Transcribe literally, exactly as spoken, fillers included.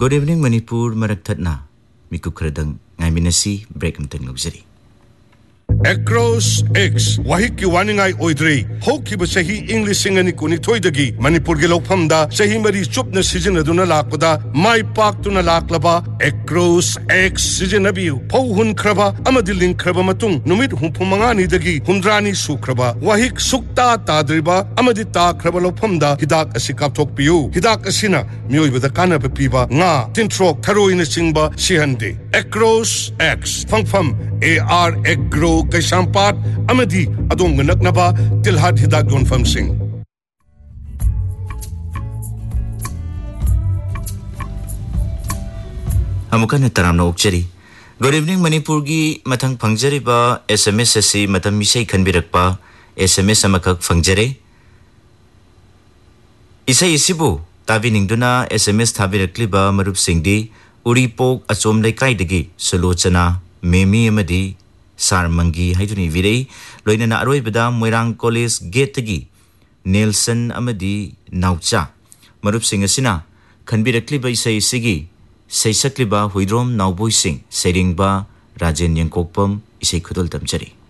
Good evening, Manipur, Marak Thatna. Miku Kradang, Ngaiminasi, break Mtang Luxury. Across X Wahik ki waningai oidrei hokiba sahi English singani kuni thoidagi Manipur ge lokphamda sahi mari chupna sizinaduna lakpada mai paktuna laklaba Across X sizinabiu phauhun khraba amadi link khraba matung numit humphumangani dagi humdrani sukhraba Wahik sukta tadriba amadi ta khraba lokphamda hidak asi kapthokpiu hidak asina mioibada kanaba piba nga tintrok tharoina singba sihande Across X phangpham A R Agro Kaisampat Amadi Adong Naknaba Tilhat Hidak Yonfam Singh. Amukan taram na ukchari. Good evening Manipur gi matang pangjari ba S M S asi matam misay kanbirak pa S M S amakak pangjari. Isa isibu tabi ningduna S M S tabirakli ba marup singdi uripok asom laikai dagi salochana Memi amadi Sarmangi haiduni virei loina na aroi bada Moirang College gate gi Nelson amadi Naucha marup sing asina khanbirakli ba isai sigi saisakli ba huidrom nauboi sing sering ba Rajen Yangkokpam isai khudol tamchari